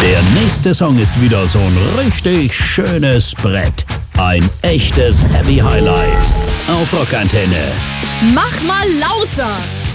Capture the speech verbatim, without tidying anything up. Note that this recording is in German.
Der nächste Song ist wieder so ein richtig schönes Brett. Ein echtes Heavy Highlight auf Rockantenne. Mach mal lauter!